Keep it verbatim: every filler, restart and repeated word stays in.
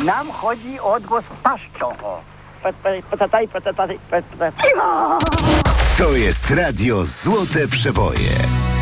Nam chodzi o odgłos paszczą. O. Patataj, patataj, patataj. To jest radio Złote Przeboje.